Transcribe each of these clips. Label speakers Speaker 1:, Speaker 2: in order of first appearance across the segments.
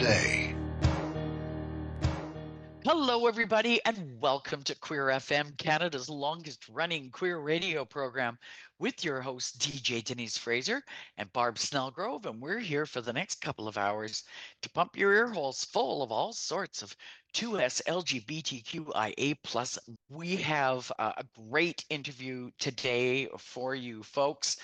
Speaker 1: day.
Speaker 2: Hello, everybody, and welcome to Queer FM, Canada's longest running queer radio program, with your hosts, DJ Denise Fraser and Barb Snellgrove. And we're here for the next couple of hours to pump your ear holes full of all sorts of 2S LGBTQIA. We have a great interview today for you folks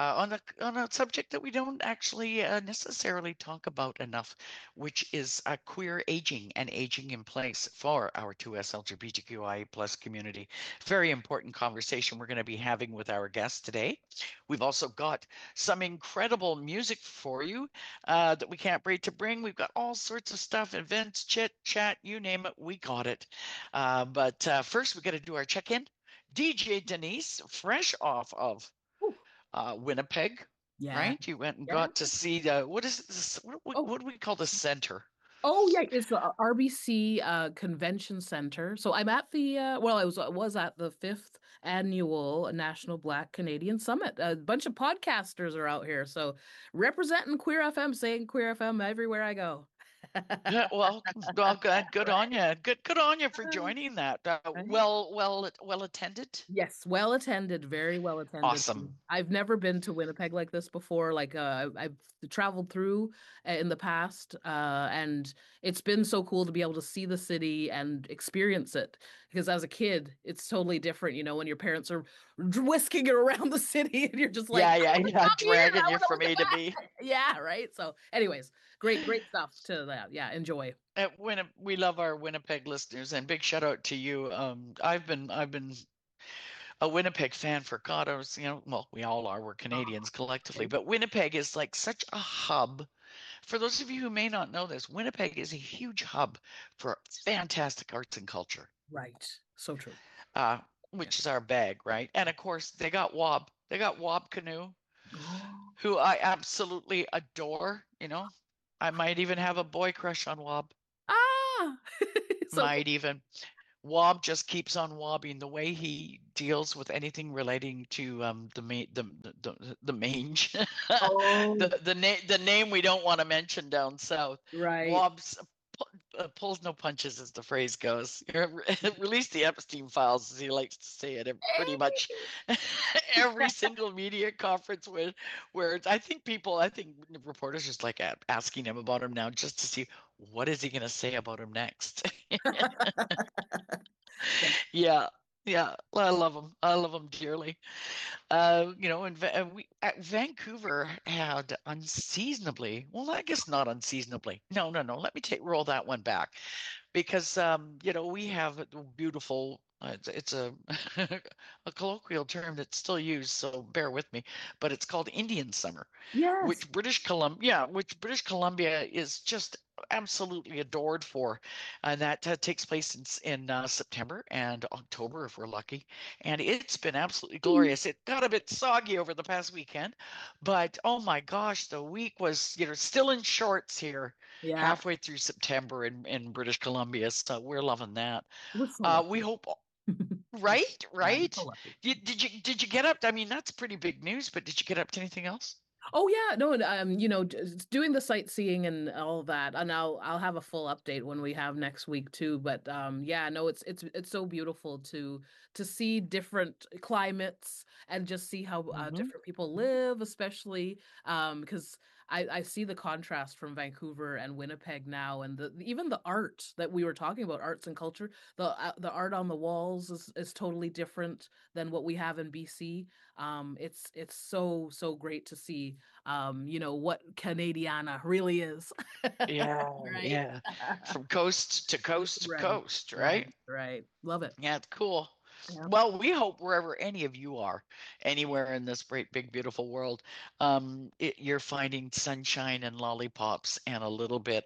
Speaker 2: on a subject that we don't actually necessarily talk about enough, which is queer aging and aging in place for our 2S LGBTQIA plus community. Very important conversation we're going to be having with our guests today. We've also got some incredible music for you that we can't wait to bring. We've got all sorts of stuff, events, chit chat, you name it, we got it. But first, we got to do our check-in. DJ Denise, fresh off of
Speaker 3: Ooh,
Speaker 2: Winnipeg,
Speaker 3: yeah,
Speaker 2: right? You went and
Speaker 3: yeah.
Speaker 2: got to see the what is this?
Speaker 3: Oh,
Speaker 2: What do we call the center?
Speaker 3: oh, yeah. It's the RBC Convention Center. So I'm at the well, I was at the fifth annual National Black Canadian Summit. A bunch of podcasters are out here, so representing Queer FM, saying Queer FM everywhere I go.
Speaker 2: Yeah, well, good
Speaker 3: Right.
Speaker 2: on you. Good on you for joining that.
Speaker 3: Right.
Speaker 2: Well attended.
Speaker 3: Yes, well attended, very well attended.
Speaker 2: Awesome.
Speaker 3: I've never been to Winnipeg like this before. Like I've traveled through in the past, and it's been so cool to be able to see the city and experience it. Because as a kid, it's totally different, when your parents are whisking it around the city, and you're just like,
Speaker 2: Yeah,
Speaker 3: I
Speaker 2: yeah,
Speaker 3: want to
Speaker 2: yeah.
Speaker 3: come here.
Speaker 2: Dragging
Speaker 3: I
Speaker 2: you
Speaker 3: want to
Speaker 2: from
Speaker 3: look
Speaker 2: A
Speaker 3: at
Speaker 2: to B.
Speaker 3: that. Yeah, right. So, anyways, great stuff to that. Yeah, enjoy.
Speaker 2: We love our Winnipeg listeners, and big shout out to you. I've been a Winnipeg fan for God. Well, we all are. We're Canadians collectively,
Speaker 3: Okay.
Speaker 2: but Winnipeg is like such a hub. For those of you who may not know this, Winnipeg is a huge hub for fantastic arts and culture,
Speaker 3: Right. So true.
Speaker 2: uh,
Speaker 3: Yeah.
Speaker 2: which is our bag, right? And of course, they got Wob. They got Wob Canoe,
Speaker 3: Oh.
Speaker 2: who I absolutely adore. I might even have a boy crush on Wob.
Speaker 3: Ah, so cool.
Speaker 2: Might even. Wob just keeps on wobbing. The way he deals with anything relating to the mange,
Speaker 3: Oh,
Speaker 2: the name we don't want to mention down south.
Speaker 3: right.
Speaker 2: Wobb's pulls no punches, as the phrase goes. Release the Epstein files, as he likes to say it. Pretty much every single media conference I think reporters just like asking him about him now, just to see what is he going to say about him next. Yeah, yeah, I love him. I love him dearly. Vancouver had unseasonably, well, I guess not unseasonably. No, no, no. Let me roll that one back, because we have a beautiful. It's a a colloquial term that's still used, so bear with me. But it's called Indian Summer,
Speaker 3: Yes.
Speaker 2: which British Columbia is just absolutely adored for, and that takes place in September and October if we're lucky, and it's been absolutely glorious. It got a bit soggy over the past weekend, but oh my gosh, the week was still in shorts here
Speaker 3: Yeah.
Speaker 2: halfway through September in British Columbia, so we're loving that.
Speaker 3: We're so
Speaker 2: We
Speaker 3: lucky.
Speaker 2: hope. Right,
Speaker 3: Yeah, we're so
Speaker 2: right.
Speaker 3: lucky.
Speaker 2: Did you get up? I mean, that's pretty big news, but did you get up to anything else?
Speaker 3: Oh yeah, no, and just doing the sightseeing and all that, and I'll have a full update when we have next week too. But yeah, no, it's so beautiful to see different climates and just see how
Speaker 2: Hmm.
Speaker 3: different people live, especially because I see the contrast from Vancouver and Winnipeg now, and even the art that we were talking about, arts and culture, the art on the walls is totally different than what we have in BC. It's so great to see what Canadiana really is.
Speaker 2: Yeah,
Speaker 3: Right?
Speaker 2: yeah. From coast to coast to
Speaker 3: Right.
Speaker 2: coast,
Speaker 3: Right.
Speaker 2: right?
Speaker 3: Right. Love it.
Speaker 2: Yeah, it's cool.
Speaker 3: Yeah.
Speaker 2: Well, we hope wherever any of you are, anywhere in this great, big, beautiful world, you're finding sunshine and lollipops and a little bit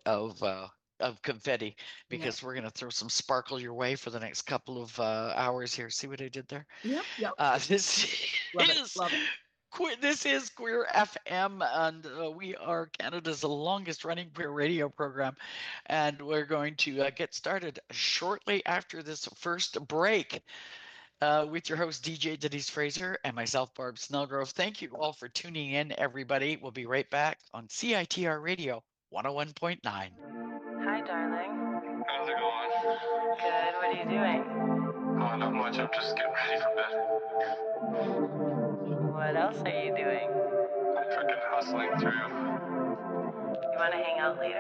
Speaker 2: of confetti,
Speaker 3: Yeah.
Speaker 2: because we're going to throw some sparkle your way for the next couple of hours here. See what I did there?
Speaker 3: Yep. Yep.
Speaker 2: This
Speaker 3: Love it.
Speaker 2: is
Speaker 3: Love it.
Speaker 2: This is Queer FM, and we are Canada's longest running queer radio program. And we're going to get started shortly after this first break with your host, DJ Denise Fraser, and myself, Barb Snellgrove. Thank you all for tuning in, everybody. We'll be right back on CITR Radio 101.9.
Speaker 3: Hi, darling.
Speaker 1: How's it going?
Speaker 3: Good. What are you doing?
Speaker 1: Oh, not much. I'm just getting ready for bed.
Speaker 3: What else are you doing?
Speaker 1: I'm freaking hustling through.
Speaker 3: You want to hang out later?